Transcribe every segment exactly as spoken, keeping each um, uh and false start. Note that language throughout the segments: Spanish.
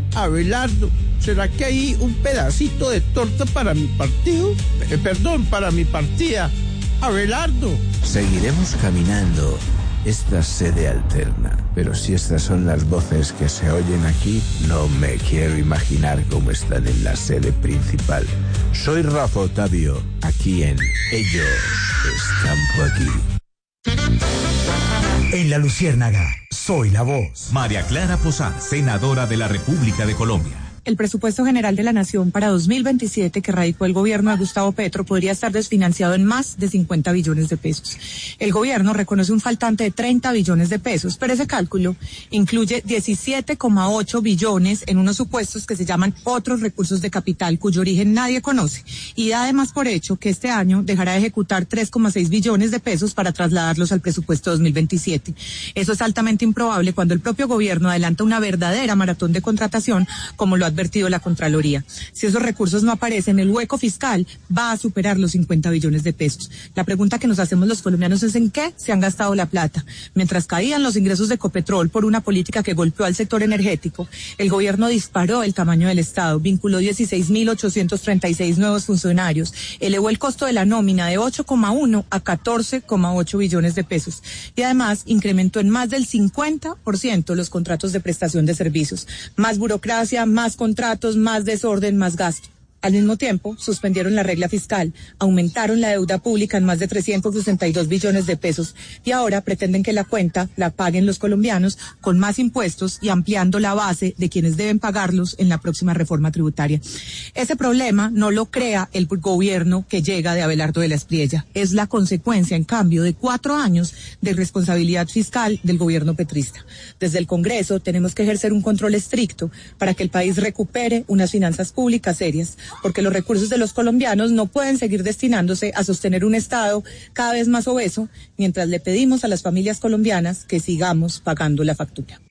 Abelardo, ¿será que hay un pedacito de torta para mi partido? Eh, perdón, para mi partida. Abelardo. Seguiremos caminando esta sede alterna, pero si estas son las voces que se oyen aquí, no me quiero imaginar cómo están en la sede principal. Soy Rafa Otavio, aquí en Ellos Están por Aquí. En La Luciérnaga, soy la voz. María Clara Posada, senadora de la República de Colombia. El presupuesto general de la Nación para dos mil veintisiete que radicó el gobierno de Gustavo Petro podría estar desfinanciado en más de cincuenta billones de pesos. El gobierno reconoce un faltante de treinta billones de pesos, pero ese cálculo incluye diecisiete coma ocho billones en unos supuestos que se llaman otros recursos de capital cuyo origen nadie conoce, y da además por hecho que este año dejará de ejecutar tres coma seis billones de pesos para trasladarlos al presupuesto dos mil veintisiete. Eso es altamente improbable cuando el propio gobierno adelanta una verdadera maratón de contratación, como lo ha advertido la Contraloría. Si esos recursos no aparecen, el hueco fiscal va a superar los cincuenta billones de pesos. La pregunta que nos hacemos los colombianos es en qué se han gastado la plata. Mientras caían los ingresos de Ecopetrol por una política que golpeó al sector energético, el gobierno disparó el tamaño del Estado, vinculó dieciséis mil ochocientos treinta y seis nuevos funcionarios, elevó el costo de la nómina de ocho coma uno a catorce coma ocho billones de pesos y además incrementó en más del cincuenta por ciento los contratos de prestación de servicios. Más burocracia, más contratos, más desorden, más gasto. Al mismo tiempo, suspendieron la regla fiscal, aumentaron la deuda pública en más de trescientos sesenta y dos billones de pesos y ahora pretenden que la cuenta la paguen los colombianos con más impuestos y ampliando la base de quienes deben pagarlos en la próxima reforma tributaria. Ese problema no lo crea el gobierno que llega de Abelardo de la Espriella. Es la consecuencia, en cambio, de cuatro años de responsabilidad fiscal del gobierno petrista. Desde el Congreso tenemos que ejercer un control estricto para que el país recupere unas finanzas públicas serias, porque los recursos de los colombianos no pueden seguir destinándose a sostener un Estado cada vez más obeso, mientras le pedimos a las familias colombianas que sigamos pagando la factura.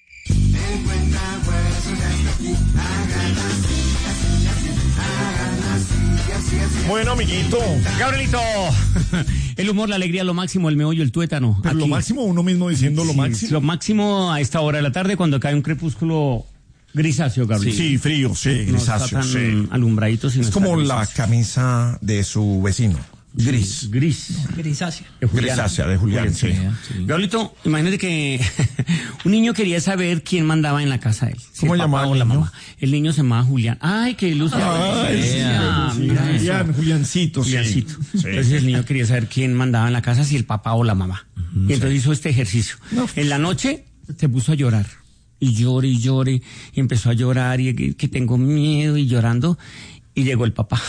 Bueno, amiguito. Gabrielito, el humor, la alegría, lo máximo, el meollo, el tuétano. Pero aquí. Lo máximo, uno mismo diciendo lo Sí, máximo. Lo máximo a esta hora de la tarde, cuando cae un crepúsculo grisáceo, Gabriel. Sí, frío, sí, grisáceo, no está tan sí. alumbradito, sino Es como está la grisáceo. camisa de su vecino. Gris. Gris. Grisácea. De Julián. Grisácea, de Julián, sí. sí. Gabrielito, imagínate que un niño quería saber quién mandaba en la casa de él. Si ¿Cómo el papá llamaba o el la niño? mamá. El niño se llamaba Julián. Ay, qué ilusión. Ay, sí, Ah, sí, mira eso. Julián, Juliancito, sí. Juliancito. Sí. Entonces el niño quería saber quién mandaba en la casa, si el papá o la mamá. Uh-huh, y entonces sí. hizo este ejercicio. No. En la noche se puso a llorar. Y llore y llore. Y empezó a llorar y que, que tengo miedo y llorando. Y llegó el papá.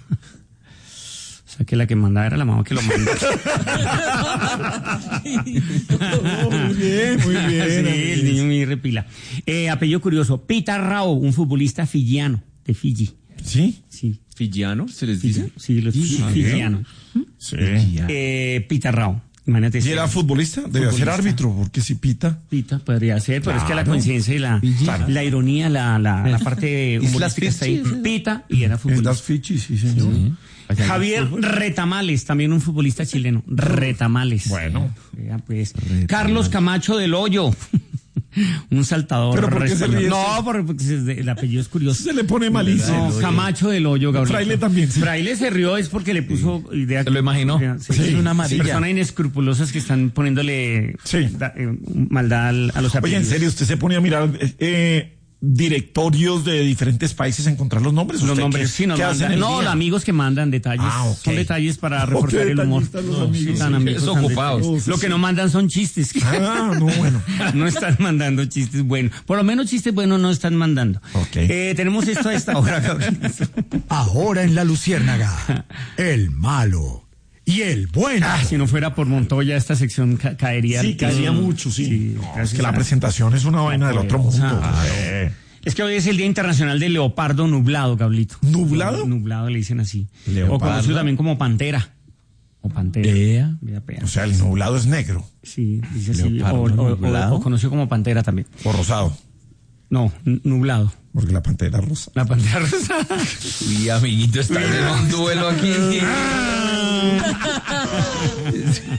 O sea, que la que mandaba era la mamá que lo mandó. Oh, muy bien, muy bien. Sí, el niño me repila. Eh, apellido curioso, Pitarrao, un futbolista fijiano, de Fiji. ¿Sí? Sí. ¿Fijiano se les dice? Sí, los fijianos. Sí. Eh, Pitarrao. Imagínate. ¿Y era futbolista? Debe ser árbitro, porque si pita. Pita, podría ser, pero claro. es que la coincidencia y la, claro. la ironía, la, la, la parte humorística está ahí. Pita y era futbolista. Es las Fichi, sí, señor. Sí. Javier Retamales, también un futbolista chileno. Retamales. Bueno. Ya, pues. Retamales. Carlos Camacho del Hoyo. Un saltador. ¿Pero por qué se ríe? No, porque el apellido es curioso. Se le pone malísimo. No, Camacho del Hoyo, Gabriel. Fraile también. Sí. Fraile se rió es porque le puso sí. idea. Se lo imaginó. Sí, sí. Es una amarilla. Personas inescrupulosas que están poniéndole sí. da, eh, maldad a los apellidos. Oye, en serio, usted se pone a mirar eh, directorios de diferentes países a encontrar los nombres. Los nombres, sí, no, mandan, no los amigos que mandan detalles. Ah, okay. Son detalles para reforzar okay, el humor. No, sí, están amigos, están ocupados. Oh, sí, lo que no mandan son chistes. Ah, no, bueno. No están mandando chistes buenos. Por lo menos chistes buenos no están mandando. Okay. Eh, tenemos esto a esta hora, Gabriel. Ahora en La Luciérnaga, el malo y el bueno. Ah, si no fuera por Montoya, esta sección ca caería. Sí, caería mm, mucho, sí. sí no, es que la presentación es una vaina del otro mundo. Ah, eh. Es que hoy es el Día Internacional del Leopardo Nublado, Gablito. ¿Nublado? Nublado le dicen así. Leopardo. O conocido también como pantera. O pantera. Ea. O sea, el nublado es negro. Sí, dice así. O, o, o, o conocido como pantera también. O rosado. No, nublado. Porque la pantera rosa. La pantera rosa. Y amiguito, está en un duelo aquí.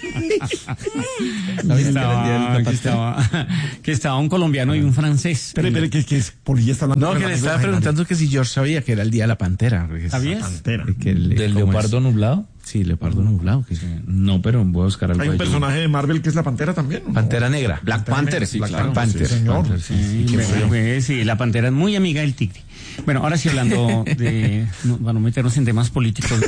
estaba, que, estaba, que estaba un colombiano y un francés. Pero, pero que, que Polilla está hablando. No, que le estaba preguntando que si George sabía que era el día de la pantera. ¿Sabías? La pantera. Que el, ¿Del leopardo nublado? Sí, leopardo nublado. Que sí. No, pero voy a buscar algo. Hay un ahí. personaje de Marvel que es la pantera también, ¿no? Pantera negra. Black Panther, sí, Black claro. Panther, Panther, sí, señor. Panther, Sí, qué bueno, feo. pues, sí, la pantera es muy amiga del tigre. Bueno, ahora sí hablando de, no, para no meternos en temas políticos.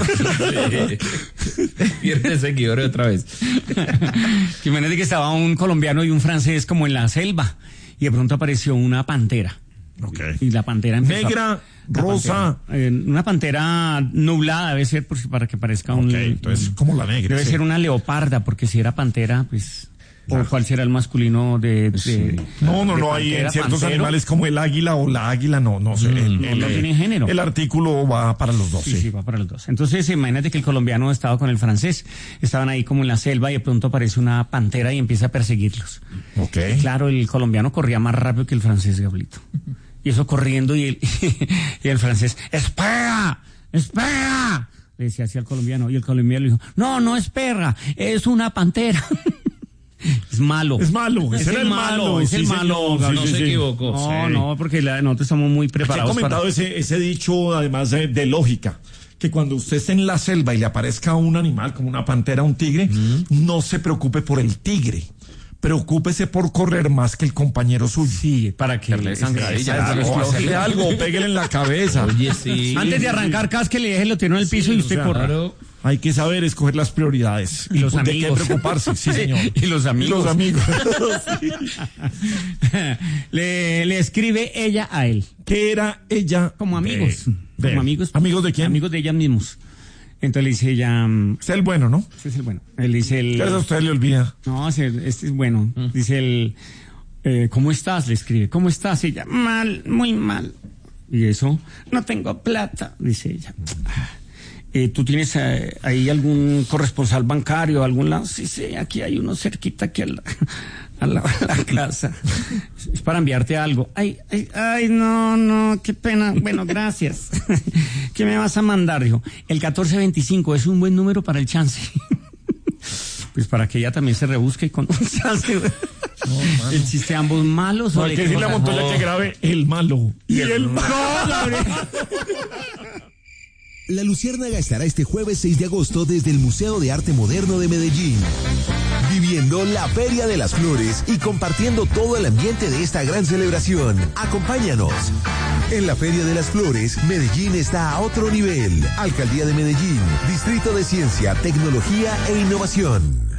Pierde seguidores otra vez. Imagínate que estaba un colombiano y un francés como en la selva y de pronto apareció una pantera. Ok. Y la pantera empezó a- Negra, la rosa. pantera, eh, una pantera nublada debe ser por si- para que parezca un... Ok, entonces como la negra. Debe sí. ser una leoparda, porque si era pantera, pues... ¿O cuál será el masculino de...? de No, no, de no, hay en pantera, ciertos pantero? animales como el águila o la águila, no, no sé. el, no, no tienen género. El artículo va para los dos, Sí, sí. sí, va para los dos. Entonces, imagínate que el colombiano estaba con el francés, estaban ahí como en la selva y de pronto aparece una pantera y empieza a perseguirlos. Ok. Claro, el colombiano corría más rápido que el francés, Gablito. Y eso corriendo y el, y el francés, ¡espera! ¡Espera! Le decía así al colombiano y el colombiano le dijo, no, no es perra, es una pantera. Es malo. Es malo, Es ese era el el malo, malo, es el sí, malo. señor, Gabriel. No sí, se sí. equivocó. No, Sí. no, porque la, nosotros estamos muy Aquí he preparados comentado para... ese, ese dicho, además de, de lógica, que cuando usted esté en la selva y le aparezca un animal como una pantera, un tigre, no se preocupe por el tigre. Preocúpese por correr más que el compañero suyo. Sí, para que... Darle sangradilla, Exacto, claro, es Hacerle lógico. algo, pégale en la cabeza. Oye, sí. Antes de arrancar, cásquele, déjelo, tiene en el piso y usted o sea, corra. Claro. Hay que saber escoger las prioridades. Y los de amigos. qué preocuparse, sí, señor. Y los amigos. Y los amigos. le, le escribe ella a él. ¿Qué era ella? Como amigos. De- como amigos. ¿Amigos de quién? Amigos de ella mismos. Entonces le dice ella... mm, Es el bueno, ¿no? Este es el bueno. Él dice el... ¿Qué a usted le olvida? No, ese- este es bueno. Dice el... eh, ¿Cómo estás? Le escribe. ¿Cómo estás? Y ella, mal, muy mal. Y eso, no tengo plata, dice ella. Eh, ¿Tú tienes eh, ahí algún corresponsal bancario, algún lado? Sí, sí, aquí hay uno cerquita aquí a la, a la, a la casa. Es para enviarte algo. Ay, ay, ay, no, no, qué pena. Bueno, gracias. ¿Qué me vas a mandar? Dijo, el catorce veinticinco es un buen número para el chance. Pues para que ella también se rebusque con un chance. El chiste ambos malos. No, ¿o hay de que qué decirle a cosa? Montoya que grabe el malo. Y el malo. La Luciérnaga estará este jueves seis de agosto desde el Museo de Arte Moderno de Medellín, viviendo la Feria de las Flores y compartiendo todo el ambiente de esta gran celebración. Acompáñanos. En la Feria de las Flores, Medellín está a otro nivel. Alcaldía de Medellín, Distrito de Ciencia, Tecnología e Innovación.